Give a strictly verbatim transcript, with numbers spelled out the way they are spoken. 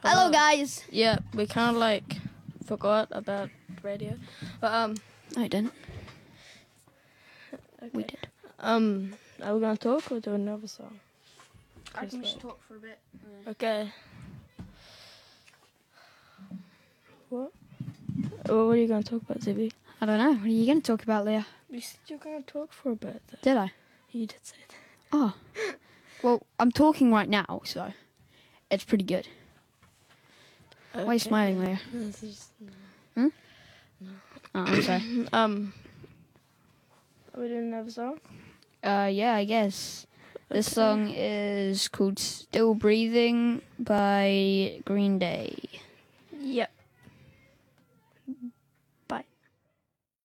Hello, guys. Yeah, we kind of like forgot about radio, but um, I didn't. okay. We did. Um, are we gonna talk or do another song? I can just like- talk for a bit. Okay. What? Well, what are you gonna talk about, Zibby? I don't know. What are you going to talk about, Leah? You said you're gonna talk for a bit. Though. Did I? You did say that. Oh. Well, I'm talking right now, so it's pretty good. Why are you smiling, Leah? This is- Hmm? Oh, I'm sorry. Um, are we doing another song? Uh, yeah, I guess. This Okay. song is called Still Breathing by Green Day. Yep.